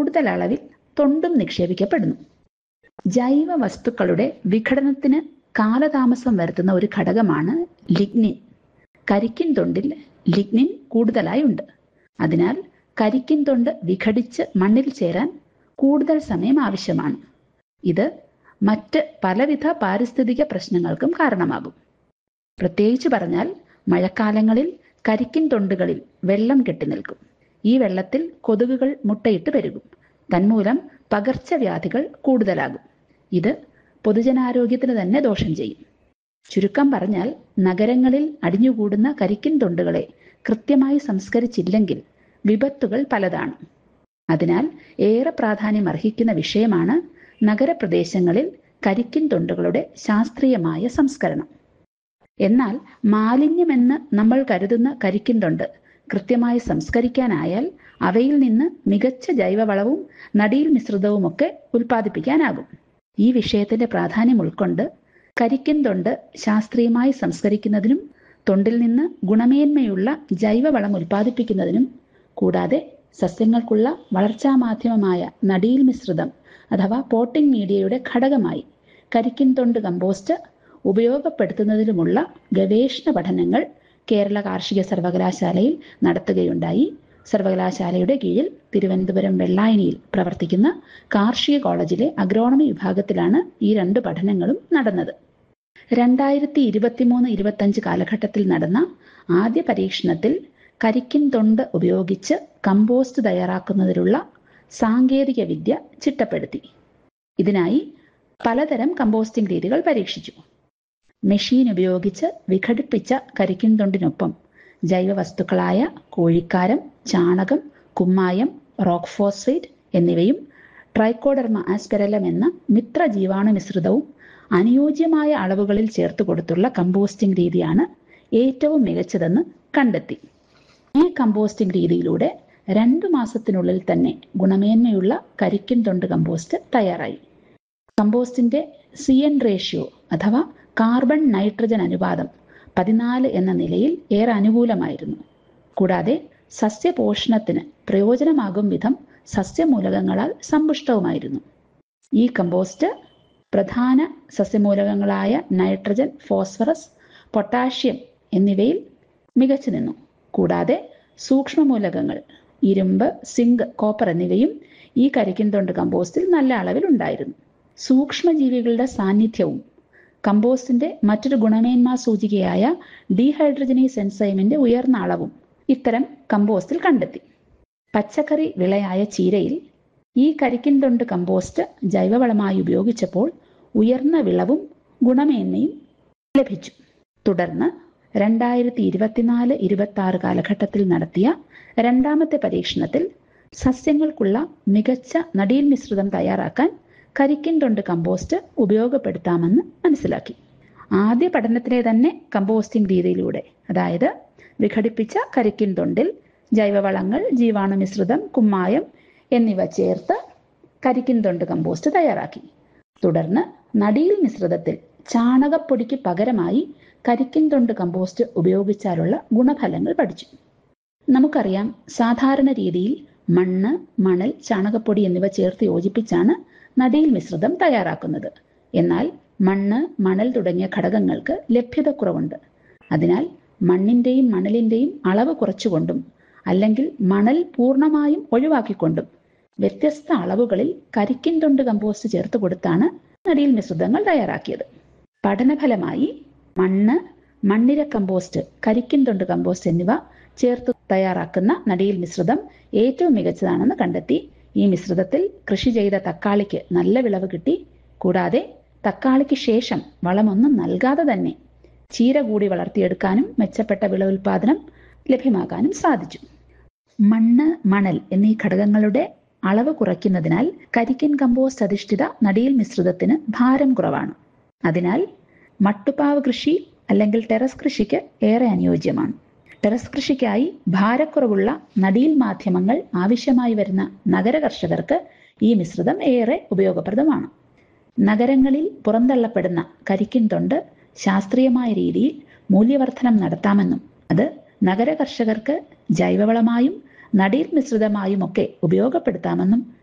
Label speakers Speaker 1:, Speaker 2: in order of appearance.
Speaker 1: കൂടുതൽ അളവിൽ തൊണ്ടും നിക്ഷേപിക്കപ്പെടുന്നു. ജൈവ വസ്തുക്കളുടെ വിഘടനത്തിന് കാലതാമസം വരുത്തുന്ന ഒരു ഘടകമാണ് ലിഗ്നിൻ. കരിക്കിൻ തൊണ്ടിൽ ലിഗ്നിൻ കൂടുതലായി ഉണ്ട്. അതിനാൽ കരിക്കിൻ തൊണ്ട് വിഘടിച്ച് മണ്ണിൽ ചേരാൻ കൂടുതൽ സമയം ആവശ്യമാണ്. ഇത് മറ്റ് പലവിധ പാരിസ്ഥിതിക പ്രശ്നങ്ങൾക്കും കാരണമാകും. പ്രത്യേകിച്ച് പറഞ്ഞാൽ മഴക്കാലങ്ങളിൽ കരിക്കിൻ തൊണ്ടുകളിൽ വെള്ളം കെട്ടിനിൽക്കും. ഈ വെള്ളത്തിൽ കൊതുകുകൾ മുട്ടയിട്ട് പെരുകും. തന്മൂലം പകർച്ചവ്യാധികൾ കൂടുതലാകും. ഇത് പൊതുജനാരോഗ്യത്തിന് തന്നെ ദോഷം ചെയ്യും. ചുരുക്കം പറഞ്ഞാൽ നഗരങ്ങളിൽ അടിഞ്ഞുകൂടുന്ന കരിക്കിൻ തൊണ്ടുകളെ കൃത്യമായി സംസ്കരിച്ചില്ലെങ്കിൽ വിപത്തുകൾ പലതാണ്. അതിനാൽ ഏറെ പ്രാധാന്യം അർഹിക്കുന്ന വിഷയമാണ് നഗരപ്രദേശങ്ങളിൽ കരിക്കിൻ തൊണ്ടുകളുടെ ശാസ്ത്രീയമായ സംസ്കരണം. എന്നാൽ മാലിന്യമെന്ന് നമ്മൾ കരുതുന്ന കരിക്കിൻ തൊണ്ട് കൃത്യമായി സംസ്കരിക്കാനായാൽ അവയിൽ നിന്ന് മികച്ച ജൈവവളവും നടീൽ മിശ്രിതവുമൊക്കെ ഉൽപ്പാദിപ്പിക്കാനാകും. ഈ വിഷയത്തിന്റെ പ്രാധാന്യം ഉൾക്കൊണ്ട് കരിക്കിൻ തൊണ്ട് ശാസ്ത്രീയമായി സംസ്കരിക്കുന്നതിനും തൊണ്ടിൽ നിന്ന് ഗുണമേന്മയുള്ള ജൈവവളം ഉൽപ്പാദിപ്പിക്കുന്നതിനും കൂടാതെ സസ്യങ്ങൾക്കുള്ള വളർച്ചാ മാധ്യമമായ നടീൽ മിശ്രിതം അഥവാ പോട്ടിംഗ് മീഡിയയുടെ ഘടകമായി കരിക്കിൻ തൊണ്ട് കമ്പോസ്റ്റ് ഉപയോഗപ്പെടുത്തുന്നതിനുമുള്ള ഗവേഷണ പഠനങ്ങൾ കേരള കാർഷിക സർവകലാശാലയിൽ നടത്തുകയുണ്ടായി. സർവകലാശാലയുടെ കീഴിൽ തിരുവനന്തപുരം വെള്ളായണിയിൽ പ്രവർത്തിക്കുന്ന കാർഷിക കോളേജിലെ അഗ്രോണമി വിഭാഗത്തിലാണ് ഈ 2 പഠനങ്ങളും നടന്നത്. 2023-25 കാലഘട്ടത്തിൽ നടന്ന ആദ്യ പരീക്ഷണത്തിൽ കരിക്കിൻ തൊണ്ട് ഉപയോഗിച്ച് കമ്പോസ്റ്റ് തയ്യാറാക്കുന്നതിനുള്ള സാങ്കേതിക വിദ്യ ചിട്ടപ്പെടുത്തി. ഇതിനായി പലതരം കമ്പോസ്റ്റിംഗ് രീതികൾ പരീക്ഷിച്ചു. മെഷീൻ ഉപയോഗിച്ച് വിഘടിപ്പിച്ച കരിക്കിൻ തൊണ്ടിനൊപ്പം ജൈവവസ്തുക്കളായ കോഴിക്കാരം, ചാണകം, കുമ്മായം, റോക്ക് ഫോസ്ഫേറ്റ് എന്നിവയും ട്രൈക്കോഡെർമ ആസ്പെരലം എന്ന മിത്ര ജീവാണു മിശ്രിതവും അനുയോജ്യമായ അളവുകളിൽ ചേർത്ത് കൊടുത്തുള്ള കമ്പോസ്റ്റിംഗ് രീതിയാണ് ഏറ്റവും മികച്ചതെന്ന് കണ്ടെത്തി. ഈ കമ്പോസ്റ്റിംഗ് രീതിയിലൂടെ 2 മാസത്തിനുള്ളിൽ തന്നെ ഗുണമേന്മയുള്ള കരിക്കിൻ തൊണ്ട് കമ്പോസ്റ്റ് തയ്യാറായി. കമ്പോസ്റ്റിന്റെ CN റേഷ്യോ അഥവാ കാർബൺ നൈട്രജൻ അനുപാതം 14 എന്ന നിലയിൽ ഏറെ അനുകൂലമായിരുന്നു. കൂടാതെ സസ്യപോഷണത്തിന് പ്രയോജനമാകും വിധം സസ്യമൂലകങ്ങളാൽ സമ്പുഷ്ടവുമായിരുന്നു. ഈ കമ്പോസ്റ്റ് പ്രധാന സസ്യമൂലകങ്ങളായ നൈട്രജൻ, ഫോസ്ഫറസ്, പൊട്ടാഷ്യം എന്നിവയിൽ മികച്ചു നിന്നു. കൂടാതെ സൂക്ഷ്മമൂലകങ്ങൾ ഇരുമ്പ്, സിങ്ക്, കോപ്പർ എന്നിവയും ഈ കരിക്കിൻ തൊണ്ട് കമ്പോസ്റ്റിൽ നല്ല അളവിൽ ഉണ്ടായിരുന്നു. സൂക്ഷ്മജീവികളുടെ സാന്നിധ്യവും കമ്പോസ്റ്റിന്റെ മറ്റൊരു ഗുണമേന്മാ സൂചികയായ ഡീഹൈഡ്രജനേസ് എൻസൈമിന്റെ ഉയർന്ന അളവും ഇത്തരം കമ്പോസ്റ്റിൽ കണ്ടെത്തി. പച്ചക്കറി വിളയായ ചീരയിൽ ഈ കരിക്കിൻ തൊണ്ട് കമ്പോസ്റ്റ് ജൈവവളമായി ഉപയോഗിച്ചപ്പോൾ ഉയർന്ന വിളവും ഗുണമേന്മയും ലഭിച്ചു. തുടർന്ന് 2024-26 കാലഘട്ടത്തിൽ നടത്തിയ 2ാമത്തെ പരീക്ഷണത്തിൽ സസ്യങ്ങൾക്കുള്ള മികച്ച നടീൽ മിശ്രിതം തയ്യാറാക്കാൻ കരിക്കിൻ തൊണ്ട് കമ്പോസ്റ്റ് ഉപയോഗപ്പെടുത്താമെന്ന് മനസ്സിലാക്കി. ആദ്യ പഠനത്തിലെ തന്നെ കമ്പോസ്റ്റിംഗ് രീതിയിലൂടെ, അതായത് വിഘടിപ്പിച്ച കരിക്കിൻ തൊണ്ടിൽ ജൈവവളങ്ങൾ, ജീവാണു മിശ്രിതം, കുമ്മായം എന്നിവ ചേർത്ത് കരിക്കിൻ തൊണ്ട് കമ്പോസ്റ്റ് തയ്യാറാക്കി. തുടർന്ന് നടീൽ മിശ്രിതത്തിൽ ചാണകപ്പൊടിക്ക് പകരമായി കരിക്കിൻ തൊണ്ട് കമ്പോസ്റ്റ് ഉപയോഗിച്ചാലുള്ള ഗുണഫലങ്ങൾ പഠിച്ചു. നമുക്കറിയാം, സാധാരണ രീതിയിൽ മണ്ണ്, മണൽ, ചാണകപ്പൊടി എന്നിവ ചേർത്ത് യോജിപ്പിച്ചാണ് നടീൽ മിശ്രിതം തയ്യാറാക്കുന്നത്. എന്നാൽ മണ്ണ്, മണൽ തുടങ്ങിയ ഘടകങ്ങൾക്ക് ലഭ്യതക്കുറവുണ്ട്. അതിനാൽ മണ്ണിന്റെയും മണലിന്റെയും അളവ് കുറച്ചുകൊണ്ടും അല്ലെങ്കിൽ മണൽ പൂർണ്ണമായും ഒഴിവാക്കിക്കൊണ്ടും വ്യത്യസ്ത അളവുകളിൽ കരിക്കിൻ തൊണ്ട് കമ്പോസ്റ്റ് ചേർത്ത് കൊടുത്താണ് നടീൽ മിശ്രിതങ്ങൾ തയ്യാറാക്കിയത്. പഠനഫലമായി മണ്ണ്, മണ്ണിര കമ്പോസ്റ്റ്, കരിക്കിൻ തൊണ്ട് കമ്പോസ്റ്റ് എന്നിവ ചേർത്ത് തയ്യാറാക്കുന്ന നടീൽ മിശ്രിതം ഏറ്റവും മികച്ചതാണെന്ന് കണ്ടെത്തി. ഈ മിശ്രിതത്തിൽ കൃഷി ചെയ്ത തക്കാളിക്ക് നല്ല വിളവ് കിട്ടി. കൂടാതെ തക്കാളിക്ക് ശേഷം വളമൊന്നും നൽകാതെ തന്നെ ചീര കൂടി വളർത്തിയെടുക്കാനും മെച്ചപ്പെട്ട വിളവുൽപാദനം ലഭ്യമാക്കാനും സാധിച്ചു. മണ്ണ്, മണൽ എന്നീ ഘടകങ്ങളുടെ അളവ് കുറയ്ക്കുന്നതിനാൽ കരിക്കിൻ കമ്പോസ്റ്റ് അധിഷ്ഠിത നടീൽ മിശ്രിതത്തിന് ഭാരം കുറവാണ്. അതിനാൽ മട്ടുപ്പാവ് കൃഷി അല്ലെങ്കിൽ ടെറസ് കൃഷിക്ക് ഏറെ അനുയോജ്യമാണ്. ടെറസ് കൃഷിക്കായി ഭാരക്കുറവുള്ള നടീൽ മാധ്യമങ്ങൾ ആവശ്യമായി വരുന്ന നഗര കർഷകർക്ക് ഈ മിശ്രിതം ഏറെ ഉപയോഗപ്രദമാണ്. നഗരങ്ങളിൽ പുറന്തള്ളപ്പെടുന്ന കരിക്കിൻ തൊണ്ട് ശാസ്ത്രീയമായ രീതിയിൽ മൂല്യവർദ്ധനം നടത്താമെന്നും അത് നഗര കർഷകർക്ക് ജൈവവളമായും നടീൽ മിശ്രിതമായും ഒക്കെ ഉപയോഗപ്പെടുത്താമെന്നും